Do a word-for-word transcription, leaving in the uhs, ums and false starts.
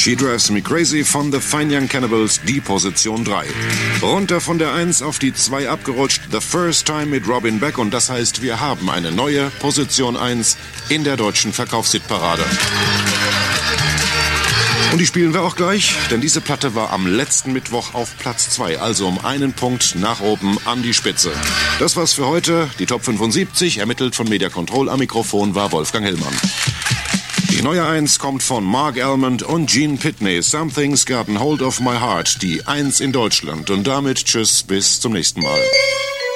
She Drives Me Crazy von The Fine Young Cannibals, die Position drei. Runter von der eins auf die zwei abgerutscht, The First Time mit Robin Beck, und das heißt, wir haben eine neue Position eins in der deutschen Verkaufshitparade. Und die spielen wir auch gleich, denn diese Platte war am letzten Mittwoch auf Platz zwei, also um einen Punkt nach oben an die Spitze. Das war's für heute, die Top fünfundsiebzig, ermittelt von Media Control. Am Mikrofon war Wolfgang Hillmann. Die neue eins kommt von Mark Almond und Gene Pitney, Something's Gotten Hold of My Heart, die eins in Deutschland. Und damit tschüss, bis zum nächsten Mal.